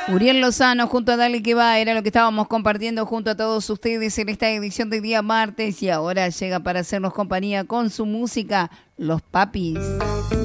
Uriel Lozano junto a Dale Que Va era lo que estábamos compartiendo junto a todos ustedes en esta edición de día martes, y ahora llega para hacernos compañía con su música Los Papis.